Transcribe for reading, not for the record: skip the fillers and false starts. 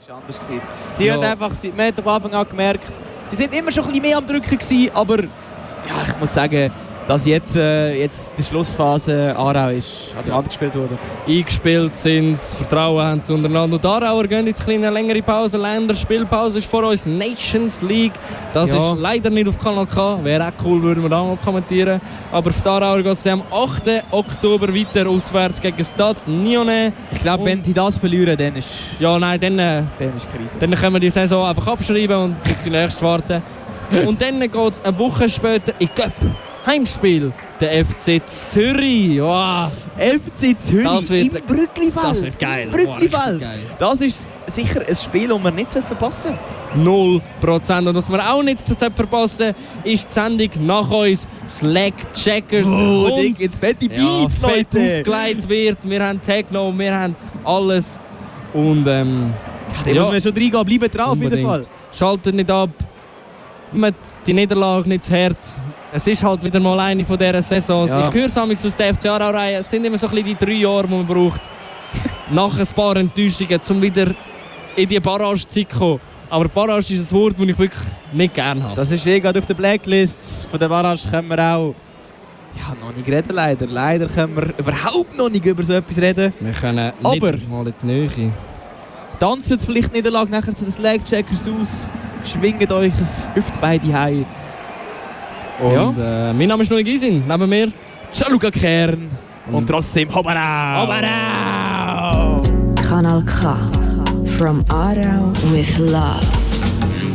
war anders. Sie haben einfach, man hat von Anfang an gemerkt, sie sind immer schon ein bisschen mehr am Drücken gewesen, aber ja, ich muss sagen, dass jetzt die Schlussphase Aarau ist an die Wand gespielt wurde. Eingespielt sind, Vertrauen haben sie untereinander. Und die Aarauer gehen jetzt eine längere Pause. Länderspielpause ist vor uns. Nations League. Das ist leider nicht auf Kanal K. Wäre auch cool, würden wir da mal kommentieren. Aber für die Aarauer geht es am 8. Oktober weiter auswärts gegen Stade Lyonnais. Ich glaube, wenn sie das verlieren, dann ist... Ja, nein, dann ist Krise. Dann können wir die Saison einfach abschreiben und auf die nächste warten. Und dann geht es eine Woche später in Göpp. Heimspiel, der FC Zürich. Wow. FC Zürich im Brücklifeld. Das wird geil. Brücklifeld. Das ist sicher ein Spiel, das man nicht verpassen sollte. 0%. Und was wir auch nicht verpassen, ist die Sendung nach uns Slack Checkers. Oh, jetzt fette Beats, fett aufgelegt wird. Wir haben Techno, wir haben alles. Und da muss man schon reingehen. Bleiben drauf, auf jeden Fall. Schaltet nicht ab. Mit die Niederlage nicht zu hart. Es ist halt wieder mal eine von dieser Saisons. Ja. Ich höre es aus der FC Aarau-Reihe. Es sind immer so ein bisschen die 3 Jahre, die man braucht. Nach ein paar Enttäuschungen, um wieder in die Barrage-Zeit zu kommen. Aber Barrage ist ein Wort, das ich wirklich nicht gerne habe. Das ist gerade auf der Blacklist. Von der Barrage können wir auch noch nicht reden, leider. Leider können wir überhaupt noch nicht über so etwas reden. Wir können nicht mal in die Nähe. Tanzt vielleicht Niederlage nachher zu den Slag-Checkers aus. Schwingt euch ein Hüftbein heim. Und mein Name ist Noe Gysin, neben mir Gianluca Kern. Und trotzdem Hobarau! Kanal K. From Aarau with love.